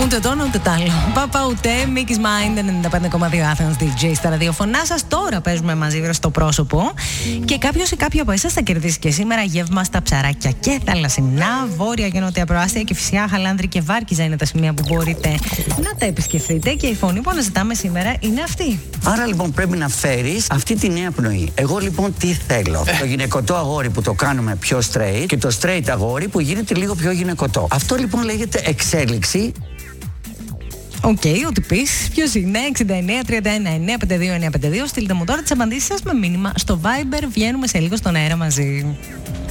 Ούτε το ούτε τ' άλλο. Παπα ούτε, Mickey's Mind 95,2 Athens DJ στα ραδιοφωνά σας. Τώρα παίζουμε μαζί στο πρόσωπο. Και κάποιος ή κάποια από εσάς θα κερδίσει και σήμερα γεύμα στα Ψαράκια και θαλασσινά. Βόρεια και νότια προάστια και Φυσιά, Χαλάνδρη και Βάρκιζα είναι τα σημεία που μπορείτε να τα επισκεφτείτε. Και η φωνή που αναζητάμε σήμερα είναι αυτή. Άρα λοιπόν πρέπει να φέρεις αυτή τη νέα πνοή. Εγώ λοιπόν τι θέλω? Το γυναικωτό αγόρι που το κάνουμε πιο straight και το straight αγόρι που γίνεται λίγο πιο γυναικωτό. Αυτό λοιπόν λέγεται εξέλιξη. Οκ, ό,τι πεις. Ποιος είναι? 69-31-952-952. Στείλτε μου τώρα τις απαντήσεις σας με μήνυμα στο Viber. Βγαίνουμε σε λίγο στον αέρα μαζί.